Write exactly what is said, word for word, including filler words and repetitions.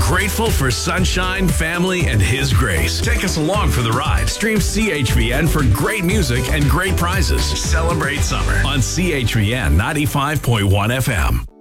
grateful for sunshine, family, and His grace. Take us along for the ride. Stream C H V N for great music and great prizes. Celebrate summer on C H V N ninety-five point one F M.